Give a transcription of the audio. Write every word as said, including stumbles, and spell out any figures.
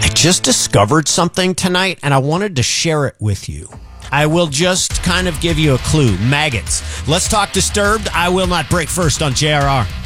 I just discovered something tonight, and I wanted to share it with you. I will just kind of give you a clue. Maggots. Let's talk Disturbed. I Will Not Break first on J R R.